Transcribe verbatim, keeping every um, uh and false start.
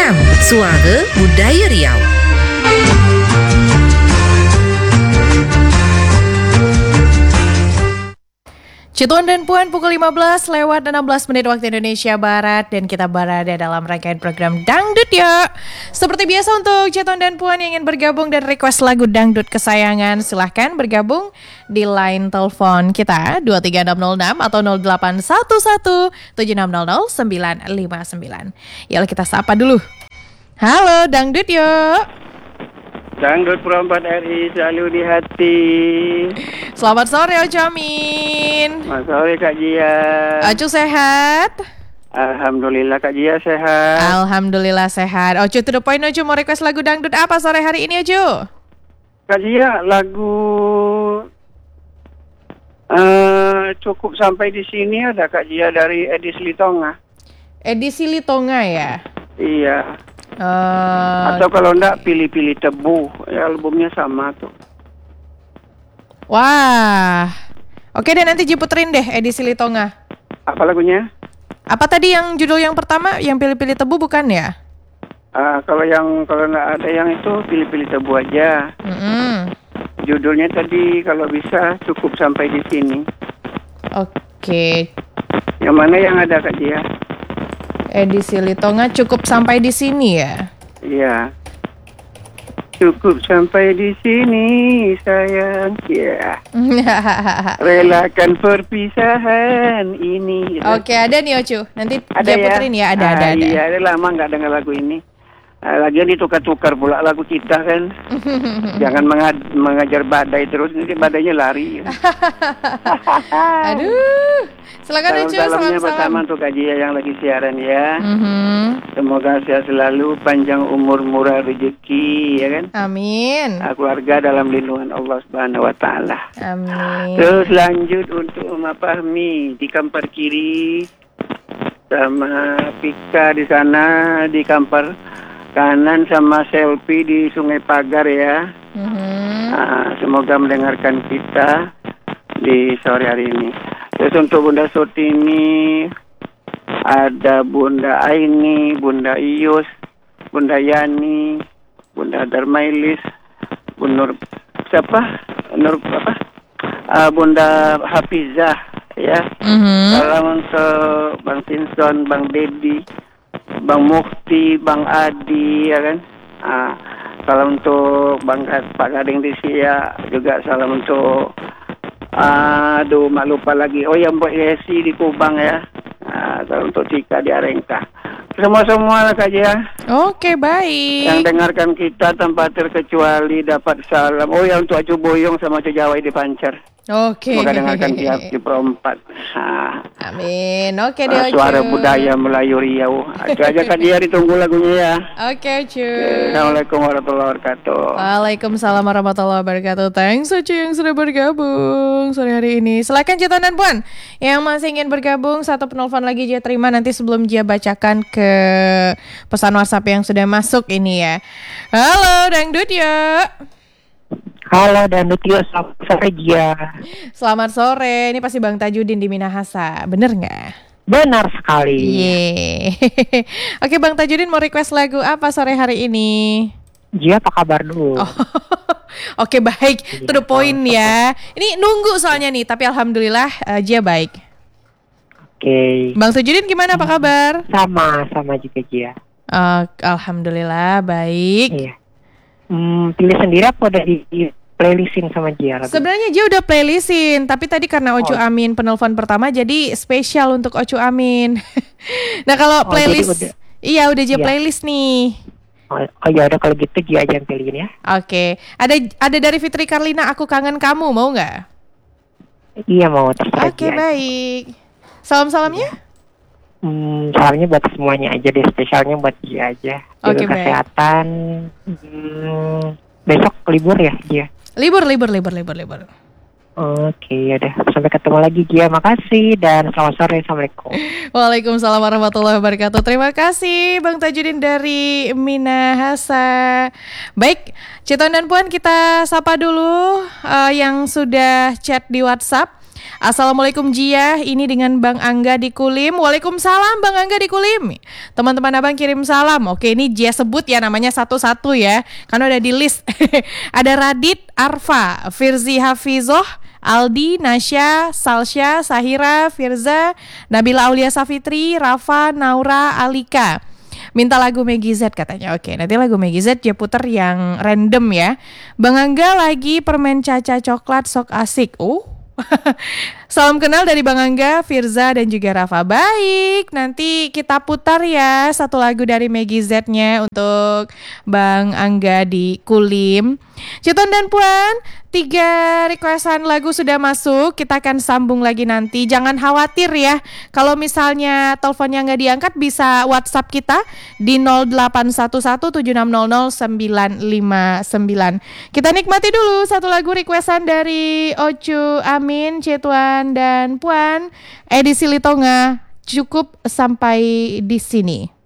F M, Suara Budaya Riau. Cituan dan Puan pukul lima belas lewat enam belas menit waktu Indonesia Barat, dan kita berada dalam rangkaian program Dangdut ya. Seperti biasa untuk Cituan dan Puan yang ingin bergabung dan request lagu dangdut kesayangan, silahkan bergabung di line telepon kita dua tiga enam nol enam atau nol delapan satu satu tujuh enam nol nol sembilan lima sembilan. Yuk kita sapa dulu. Halo Dangdut yuk. Dangdut Perempat R I selalu di hati. Selamat sore Ocu Amin. Selamat sore Kak Jia. Ocu sehat? Alhamdulillah Kak Jia sehat. Alhamdulillah sehat. Ocu to the point Ocu, mau request lagu dangdut apa sore hari ini Ocu? Kak Jia, lagu uh, cukup sampai di sini ada Kak Jia dari Edis Litonga. Edisi Litonga ya? Iya. Uh, Atau kalau enggak Pilih-Pilih Tebu, ya albumnya sama tuh. Wah. Oke deh, nanti diputerin deh Edisi Litonga. Apa lagunya? Apa tadi yang judul yang pertama, yang Pilih-Pilih Tebu bukan ya? Uh, kalau yang kalau enggak ada yang itu Pilih-Pilih Tebu aja. Mm-hmm. Judulnya tadi kalau bisa Cukup Sampai di Sini. Oke. Yang mana yang ada Kak Dia? Edisi Litonga Cukup Sampai di Sini ya? Iya. Cukup sampai di sini sayang. Ya. Yeah. Relakan perpisahan ini. Oke, ada nih Ocu. Nanti ada dia ya? puterin ya. Ada, ah, ada, ada. Iya, ada lama nggak dengar lagu ini. Uh, lagian ditukar-tukar pula lagu kita kan. Jangan mengad- mengajar badai terus, nanti badainya lari. Aduh. Silakan Ocu, salam-salamnya salam-salam. pertama untuk Kak Jia yang lagi siaran ya. Mm-hmm. Semoga sehat selalu, panjang umur, murah rezeki, ya kan? Amin. Uh, keluarga dalam lindungan Allah Subhanahu Wa Taala. Amin. Terus lanjut untuk Uma Fahmi di kampar kiri, sama Pika di sana di kampar kanan, sama Selfie di Sungai Pagar ya. Mm-hmm. Uh, semoga mendengarkan kita di sore hari ini. Terus untuk Bunda Sotini, ada Bunda Aini, Bunda Ius, Bunda Yani, Bunda Darmailis, Bunda siapa? Nur apa? Uh, Bunda Hafizah ya. Mm-hmm. Salam untuk Bang Pinson, Bang Dedi, Bang Mukti, Bang Adi ya kan. Uh, salam untuk Bang Pak Gading di Sia, juga salam untuk aduh, mak lupa lagi. Oh ya, Mbak Yesi di Kubang ya. Nah, salam untuk Cika di Arengka. Semua-semua Kak Jia. Oke, baik. Yang dengarkan kita tanpa terkecuali dapat salam. Oh ya, untuk Acu Boyong sama Acu Jawa di Pancar. Oke. Semoga dengarkan dia di Perempat. Nah, amin. Oke deh uh, Ocu. suara budaya Melayu Riau. Itu aja Kak Jia, ditunggu lagunya ya. Oke Ocu. Assalamualaikum warahmatullahi wabarakatuh. Waalaikumsalam warahmatullahi wabarakatuh. Thanks Ocu yang sudah bergabung sore hari ini. Silakan Cituan dan Puan yang masih ingin bergabung, satu penelpon lagi Jia terima nanti sebelum Jia bacakan ke pesan WhatsApp yang sudah masuk ini ya. Halo Dangdut ya. Halo Dangdut yuk, selamat sore Jia. Selamat sore, ini pasti Bang Tajudin di Minahasa, bener nggak? Benar sekali. Yeay. Oke Bang Tajudin mau request lagu apa sore hari ini? Jia apa kabar dulu? Oh, oke baik, to the point ya. Ini nunggu soalnya nih, tapi alhamdulillah uh, Jia baik. Oke. Bang Tajudin gimana, apa kabar? Sama, sama juga Jia. Uh, alhamdulillah baik. Iya. Hmm, pilih sendiri apa udah di, di playlistin sama Jia lagu? Sebenarnya Jia udah playlistin, tapi tadi karena Ocu Oh. Amin penelpon pertama jadi spesial untuk Ocu Amin. Nah kalau Oh, playlist, udah, iya udah Jia iya. playlist nih. Oh, oh ya udah kalau gitu Jia aja yang pilihin ya. Oke, ada ada dari Fitri Karlina, Aku Kangen Kamu, mau nggak? Iya mau, terserah Oke Jia. baik. Salam-salamnya? Hmm, salamnya buat semuanya aja deh, spesialnya buat Jia aja. Jaga Oke, baik. kesehatan. Hmm, besok libur ya Jia? Libur, libur, libur, libur, libur. Oke, ya udah. Sampai ketemu lagi Jia. Makasih dan selamat sore. Assalamualaikum. Waalaikumsalam warahmatullahi wabarakatuh. Terima kasih Bang Tajudin dari Minahasa. Baik, Cituan dan Puan kita sapa dulu uh, yang sudah chat di WhatsApp. Assalamualaikum Jia, ini dengan Bang Angga di Kulim. Waalaikumsalam Bang Angga di Kulim. Teman-teman abang kirim salam. Oke, ini Jia sebut ya namanya satu-satu ya, karena udah di list. Ada Radit, Arfa, Firzi Hafizoh, Aldi, Nasya, Salsya, Sahira, Firza, Nabila Aulia Safitri, Rafa, Naura, Alika. Minta lagu Meggy Z katanya. Oke, nanti lagu Meggy Z dia puter yang random ya. Bang Angga lagi permen caca coklat sok asik. Oh. Salam kenal dari Bang Angga, Firza dan juga Rafa. Baik, nanti kita putar ya satu lagu dari Meggy Z-nya untuk Bang Angga di Kulim. Citon dan Puan, tiga requestan lagu sudah masuk. Kita akan sambung lagi nanti. Jangan khawatir ya, kalau misalnya teleponnya nggak diangkat, bisa WhatsApp kita di nol delapan satu satu tujuh enam nol nol sembilan lima sembilan. Kita nikmati dulu satu lagu requestan dari Ocu, Amin, Cituan dan Puan. Edisi Litonga cukup sampai di sini.